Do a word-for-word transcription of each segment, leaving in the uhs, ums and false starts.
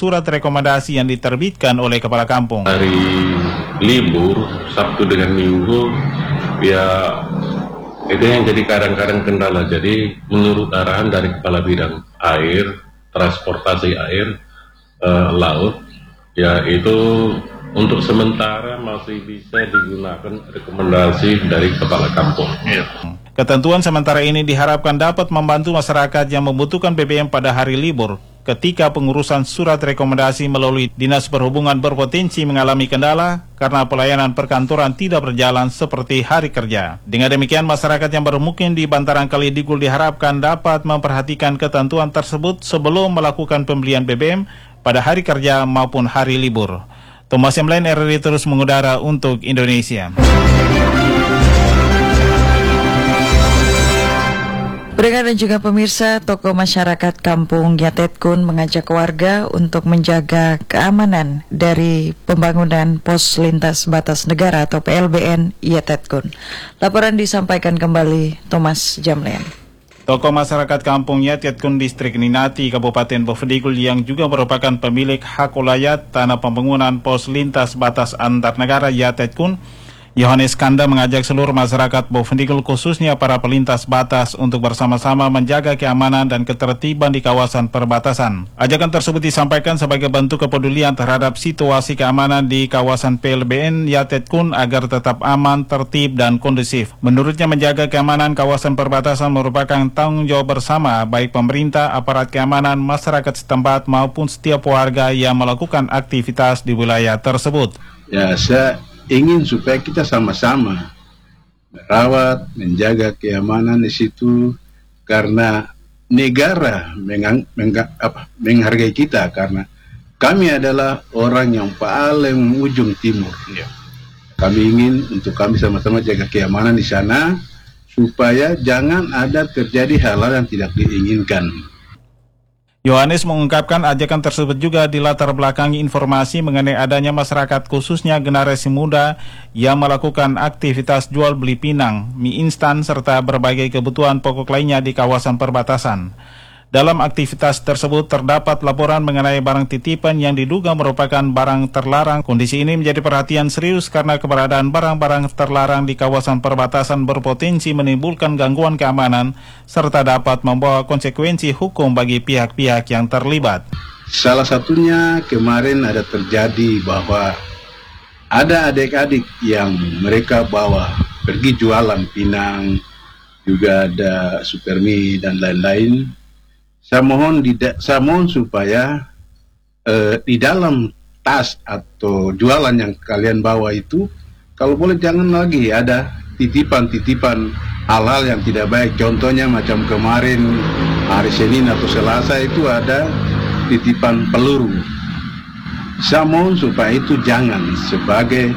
surat rekomendasi yang diterbitkan oleh Kepala Kampung. Hari libur, Sabtu dengan Minggu, ya itu yang jadi kadang-kadang kendala. Jadi menurut arahan dari Kepala Bidang Air, Transportasi Air, eh, Laut, ya itu untuk sementara masih bisa digunakan rekomendasi dari Kepala Kampung. Ya. Ketentuan sementara ini diharapkan dapat membantu masyarakat yang membutuhkan B B M pada hari libur ketika pengurusan surat rekomendasi melalui Dinas Perhubungan berpotensi mengalami kendala karena pelayanan perkantoran tidak berjalan seperti hari kerja. Dengan demikian, masyarakat yang bermukim di bantaran Kali Digul diharapkan dapat memperhatikan ketentuan tersebut sebelum melakukan pembelian B B M pada hari kerja maupun hari libur. Thomas Yamlen, R R I terus mengudara untuk Indonesia. Pendengar dan juga pemirsa, tokoh masyarakat Kampung Yatetkun mengajak warga untuk menjaga keamanan dari pembangunan pos lintas batas negara atau P L B N Yatetkun. Laporan disampaikan kembali Thomas Jamlen. Tokoh masyarakat Kampung Yatetkun Distrik Ninati, Kabupaten Bovendigul yang juga merupakan pemilik hak ulayat tanah pembangunan pos lintas batas antar negara Yatetkun, Yohanes Kanda mengajak seluruh masyarakat Bovendigul khususnya para pelintas batas untuk bersama-sama menjaga keamanan dan ketertiban di kawasan perbatasan. Ajakan tersebut disampaikan sebagai bentuk kepedulian terhadap situasi keamanan di kawasan P L B N Yatetkun agar tetap aman, tertib, dan kondusif. Menurutnya, menjaga keamanan kawasan perbatasan merupakan tanggung jawab bersama baik pemerintah, aparat keamanan, masyarakat setempat maupun setiap warga yang melakukan aktivitas di wilayah tersebut. Ya, saya ingin supaya kita sama-sama merawat, menjaga keamanan di situ, karena negara mengang, mengga, apa, menghargai kita karena kami adalah orang yang paling ujung timur. Ya. Kami ingin untuk kami sama-sama jaga keamanan di sana supaya jangan ada terjadi hal-hal yang tidak diinginkan. Yohanes mengungkapkan ajakan tersebut juga dilatar belakangi informasi mengenai adanya masyarakat khususnya generasi muda yang melakukan aktivitas jual beli pinang, mie instan, serta berbagai kebutuhan pokok lainnya di kawasan perbatasan. Dalam aktivitas tersebut terdapat laporan mengenai barang titipan yang diduga merupakan barang terlarang. Kondisi ini menjadi perhatian serius karena keberadaan barang-barang terlarang di kawasan perbatasan berpotensi menimbulkan gangguan keamanan serta dapat membawa konsekuensi hukum bagi pihak-pihak yang terlibat. Salah satunya kemarin ada terjadi bahwa ada adik-adik yang mereka bawa pergi jualan pinang, juga ada supermi dan lain-lain. Saya mohon, di, saya mohon supaya uh, di dalam tas atau jualan yang kalian bawa itu, kalau boleh jangan lagi ada titipan-titipan hal-hal yang tidak baik. Contohnya macam kemarin hari Senin atau Selasa itu ada titipan peluru. Saya mohon supaya itu jangan, sebagai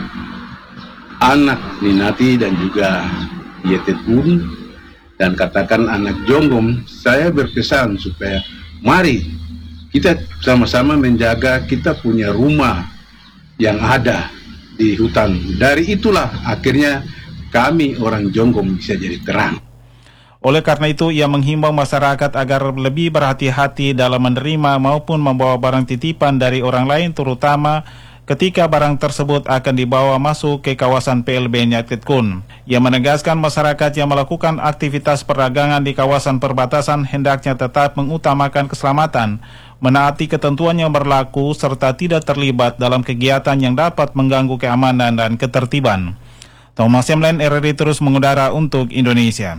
anak Ninati dan juga Yatetkun dan katakan anak Jonggom, saya berpesan supaya mari kita sama-sama menjaga kita punya rumah yang ada di hutan. Dari itulah akhirnya kami orang Jonggom bisa jadi terang. Oleh karena itu, ia menghimbau masyarakat agar lebih berhati-hati dalam menerima maupun membawa barang titipan dari orang lain, terutama ketika barang tersebut akan dibawa masuk ke kawasan P L B N Yatetkun. Ia menegaskan masyarakat yang melakukan aktivitas perdagangan di kawasan perbatasan hendaknya tetap mengutamakan keselamatan, menaati ketentuan yang berlaku, serta tidak terlibat dalam kegiatan yang dapat mengganggu keamanan dan ketertiban. Thomas Yamlen, R R I terus mengudara untuk Indonesia.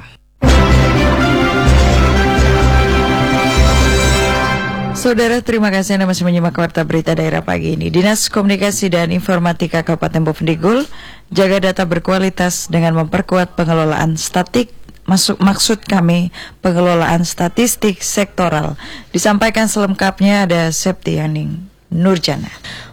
Saudara, terima kasih Anda masih menyimak Warta Berita Daerah pagi ini. Dinas Komunikasi dan Informatika Kabupaten Bovendigul jaga data berkualitas dengan memperkuat pengelolaan statik. Masuk maksud kami pengelolaan statistik sektoral. Disampaikan selengkapnya ada Septianing Nurjana.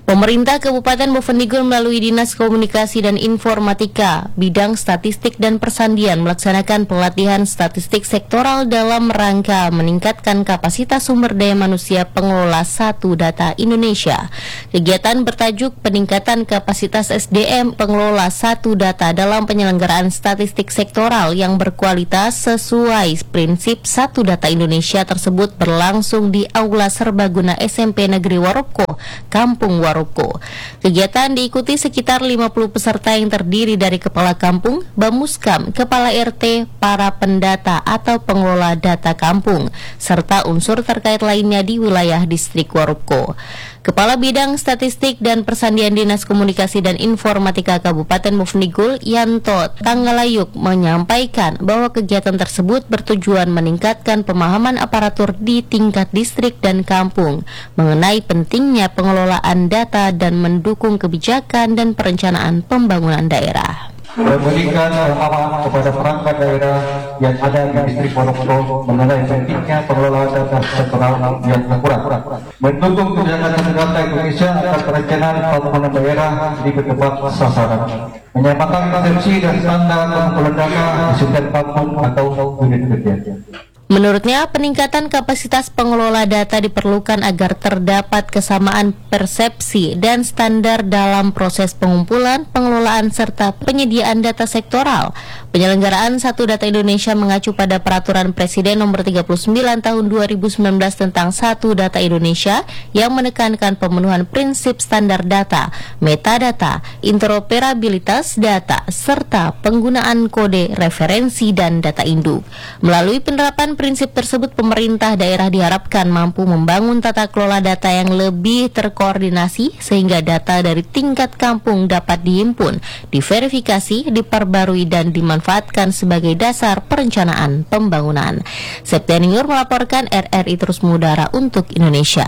Pemerintah Kabupaten Bovendigul melalui Dinas Komunikasi dan Informatika, Bidang Statistik dan Persandian melaksanakan pelatihan statistik sektoral dalam rangka meningkatkan kapasitas sumber daya manusia pengelola Satu Data Indonesia. Kegiatan bertajuk peningkatan kapasitas S D M pengelola Satu Data dalam penyelenggaraan statistik sektoral yang berkualitas sesuai prinsip Satu Data Indonesia tersebut berlangsung di Aula Serbaguna S M P Negeri Warupko, Kampung Warupko. Kegiatan diikuti sekitar lima puluh peserta yang terdiri dari kepala kampung, bamuskam, kepala R T, para pendata atau pengelola data kampung, serta unsur terkait lainnya di wilayah distrik Warupko. Kepala Bidang Statistik dan Persandian Dinas Komunikasi dan Informatika Kabupaten Bovendigul, Yanto Tanggalayuk, menyampaikan bahwa kegiatan tersebut bertujuan meningkatkan pemahaman aparatur di tingkat distrik dan kampung mengenai pentingnya pengelolaan data dan mendukung kebijakan dan perencanaan pembangunan daerah. Memberikan pemahaman kepada perangkat daerah yang ada di distrik Warupko mengenai pentingnya pengelolaan data sektoral yang akurat, mendukung kebijakan data Indonesia akan perencanaan pembangunan daerah di berbagai sasaran, menyamakan persepsi dan standar pengumpulan data di setiap kampung atau unit kerja. Menurutnya, peningkatan kapasitas pengelola data diperlukan agar terdapat kesamaan persepsi dan standar dalam proses pengumpulan, pengelolaan, serta penyediaan data sektoral. Penyelenggaraan Satu Data Indonesia mengacu pada Peraturan Presiden Nomor tiga puluh sembilan Tahun dua ribu sembilan belas tentang Satu Data Indonesia yang menekankan pemenuhan prinsip standar data, metadata, interoperabilitas data, serta penggunaan kode referensi dan data induk. Melalui penerapan prinsip tersebut, pemerintah daerah diharapkan mampu membangun tata kelola data yang lebih terkoordinasi sehingga data dari tingkat kampung dapat dihimpun, diverifikasi, diperbarui, dan dimanfaatkan sebagai dasar perencanaan pembangunan. Septiani Nur melaporkan, R R I terus mengudara untuk Indonesia.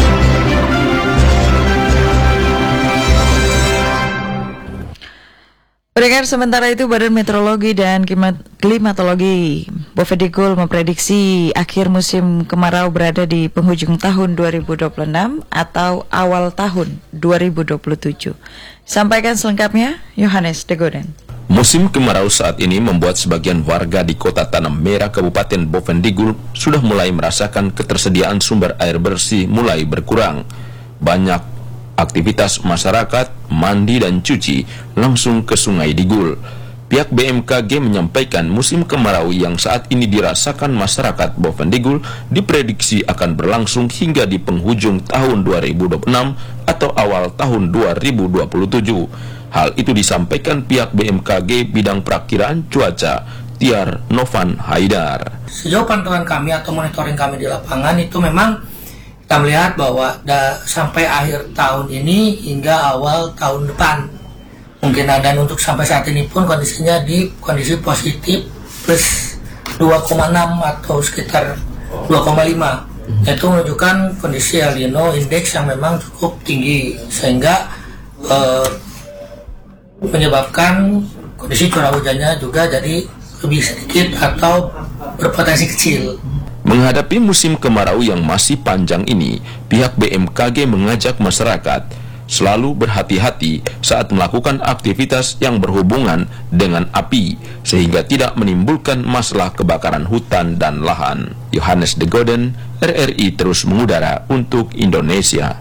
Pendengar, sementara itu Badan Meteorologi dan Klimatologi Bovendigul memprediksi akhir musim kemarau berada di penghujung tahun dua ribu dua puluh enam atau awal tahun dua ribu dua puluh tujuh. Sampaikan selengkapnya Yohanes Degoden. Musim kemarau saat ini membuat sebagian warga di Kota Tanah Merah Kabupaten Bovendigul sudah mulai merasakan ketersediaan sumber air bersih mulai berkurang. Banyak aktivitas masyarakat, mandi dan cuci langsung ke Sungai Digul. Pihak B M K G menyampaikan musim kemarau yang saat ini dirasakan masyarakat Bovendigul diprediksi akan berlangsung hingga di penghujung tahun dua ribu dua puluh enam atau awal tahun dua ribu dua puluh tujuh. Hal itu disampaikan pihak B M K G Bidang Perakiraan Cuaca, Tiar Novan Haidar. Sejauh pantauan kami atau monitoring kami di lapangan itu memang kita melihat bahwa da, sampai akhir tahun ini hingga awal tahun depan mungkin ada, untuk sampai saat ini pun kondisinya di kondisi positif plus dua koma enam atau sekitar dua koma lima. Itu menunjukkan kondisi El Nino indeks yang memang cukup tinggi sehingga eh, menyebabkan kondisi curah hujannya juga jadi lebih sedikit atau berpotensi kecil. Menghadapi musim kemarau yang masih panjang ini, pihak B M K G mengajak masyarakat selalu berhati-hati saat melakukan aktivitas yang berhubungan dengan api, sehingga tidak menimbulkan masalah kebakaran hutan dan lahan. Yohanes Degoden, R R I terus mengudara untuk Indonesia.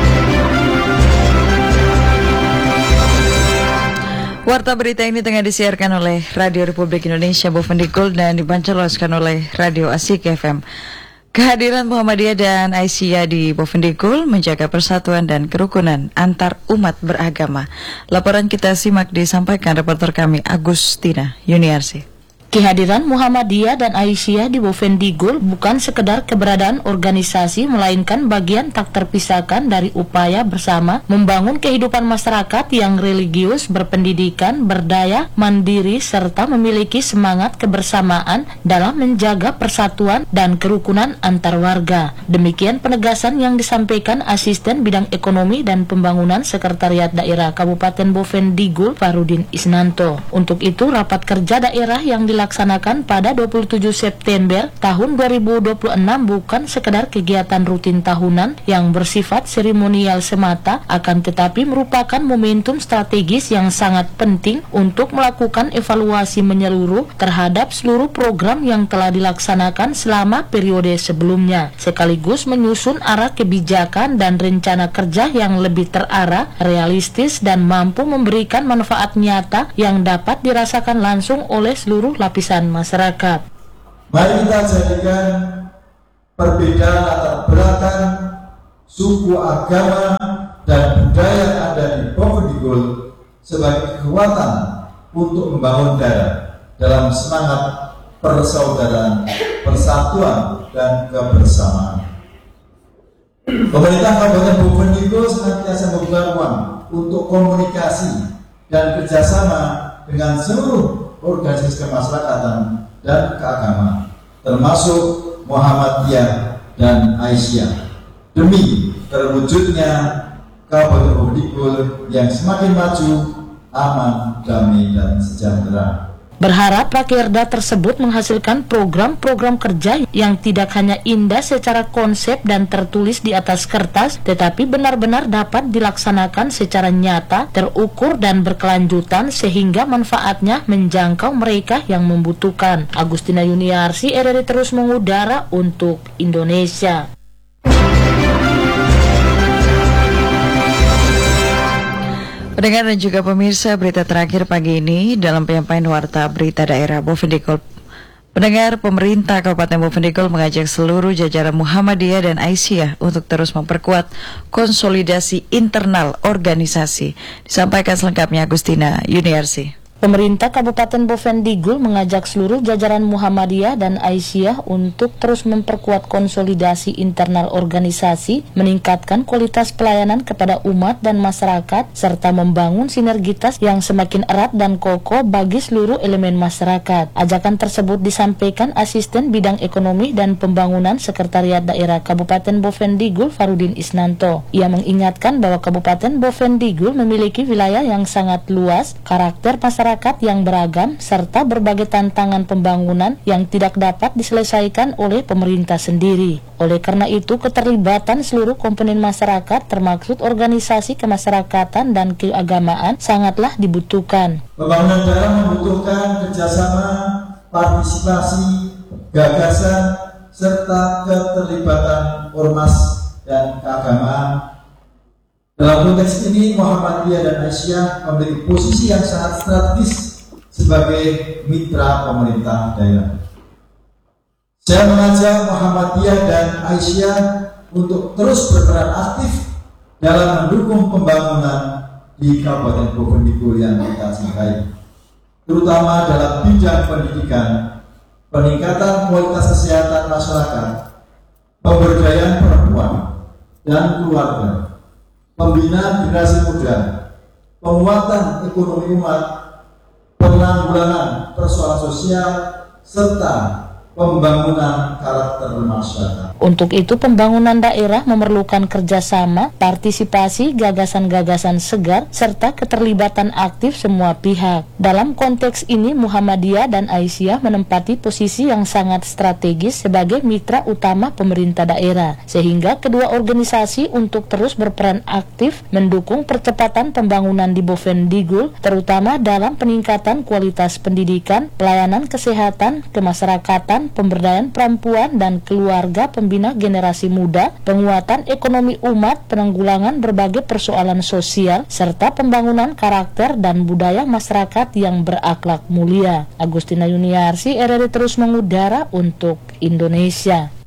Warta berita ini tengah disiarkan oleh Radio Republik Indonesia Bovendigul dan dipancarloskan oleh Radio Asik F M. Kehadiran Muhammadiyah dan Aisyah di Bovendigul menjaga persatuan dan kerukunan antar umat beragama. Laporan kita simak disampaikan reporter kami Agustina Yuniarsi. Kehadiran Muhammadiyah dan Aisyah di Bovendigul bukan sekedar keberadaan organisasi, melainkan bagian tak terpisahkan dari upaya bersama membangun kehidupan masyarakat yang religius, berpendidikan, berdaya, mandiri, serta memiliki semangat kebersamaan dalam menjaga persatuan dan kerukunan antar warga. Demikian penegasan yang disampaikan Asisten Bidang Ekonomi dan Pembangunan Sekretariat Daerah Kabupaten Bovendigul, Farudin Isnanto. Untuk itu, rapat kerja daerah yang dilakukan dilaksanakan pada dua puluh tujuh September tahun dua ribu dua puluh enam bukan sekedar kegiatan rutin tahunan yang bersifat seremonial semata, akan tetapi merupakan momentum strategis yang sangat penting untuk melakukan evaluasi menyeluruh terhadap seluruh program yang telah dilaksanakan selama periode sebelumnya, sekaligus menyusun arah kebijakan dan rencana kerja yang lebih terarah, realistis, dan mampu memberikan manfaat nyata yang dapat dirasakan langsung oleh seluruh lapisan masyarakat. Mari kita jadikan perbedaan latar belakang, suku, agama, dan budaya yang ada di Bovendigul sebagai kekuatan untuk membangun daerah dalam semangat persaudaraan, persatuan, dan kebersamaan. Pemerintah Kabupaten Bovendigul senantiasa membuka ruang untuk komunikasi dan kerjasama dengan seluruh organisasi kemasyarakatan dan keagamaan, termasuk Muhammadiyah dan Aisyah, demi terwujudnya Kabupaten Bovendigul yang semakin maju, aman, damai, dan sejahtera. Berharap Rakerda tersebut menghasilkan program-program kerja yang tidak hanya indah secara konsep dan tertulis di atas kertas, tetapi benar-benar dapat dilaksanakan secara nyata, terukur, dan berkelanjutan sehingga manfaatnya menjangkau mereka yang membutuhkan. Agustina Yuniarsi, R R I terus mengudara untuk Indonesia. Pendengar dan juga pemirsa, berita terakhir pagi ini dalam penyampaian warta berita daerah Bovendigul. Pendengar, pemerintah Kabupaten Bovendigul mengajak seluruh jajaran Muhammadiyah dan Aisyah untuk terus memperkuat konsolidasi internal organisasi. Disampaikan selengkapnya Agustina Yuniarsi. Pemerintah Kabupaten Bovendigul mengajak seluruh jajaran Muhammadiyah dan Aisyah untuk terus memperkuat konsolidasi internal organisasi, meningkatkan kualitas pelayanan kepada umat dan masyarakat, serta membangun sinergitas yang semakin erat dan kokoh bagi seluruh elemen masyarakat. Ajakan tersebut disampaikan Asisten Bidang Ekonomi dan Pembangunan Sekretariat Daerah Kabupaten Bovendigul, Farudin Isnanto. Ia mengingatkan bahwa Kabupaten Bovendigul memiliki wilayah yang sangat luas, karakter masyarakat yang beragam, serta berbagai tantangan pembangunan yang tidak dapat diselesaikan oleh pemerintah sendiri. Oleh karena itu, keterlibatan seluruh komponen masyarakat termaksud organisasi kemasyarakatan dan keagamaan sangatlah dibutuhkan. Pembangunan daerah membutuhkan kerjasama, partisipasi, gagasan, serta keterlibatan ormas dan keagamaan. Dalam konteks ini, Muhammadiyah dan Aisyah memiliki posisi yang sangat strategis sebagai mitra pemerintah daerah. Saya mengajak Muhammadiyah dan Aisyah untuk terus berperan aktif dalam mendukung pembangunan di Kabupaten Bovendigul yang kita cintai, terutama dalam bidang pendidikan, peningkatan kualitas kesehatan masyarakat, pemberdayaan perempuan dan keluarga, pembinaan generasi muda, penguatan ekonomi umat, penanggulangan persoalan sosial, serta pembangunan karakter masyarakat. Untuk itu, pembangunan daerah memerlukan kerjasama, partisipasi, gagasan-gagasan segar, serta keterlibatan aktif semua pihak. Dalam konteks ini, Muhammadiyah dan Aisyah menempati posisi yang sangat strategis sebagai mitra utama pemerintah daerah, sehingga kedua organisasi untuk terus berperan aktif mendukung percepatan pembangunan di Bovendigul, terutama dalam peningkatan kualitas pendidikan, pelayanan kesehatan, kemasyarakatan, pemberdayaan perempuan dan keluarga, pembina generasi muda, penguatan ekonomi umat, penanggulangan berbagai persoalan sosial, serta pembangunan karakter dan budaya masyarakat yang berakhlak mulia. Agustina Yuniarsi, R R I terus mengudara untuk Indonesia.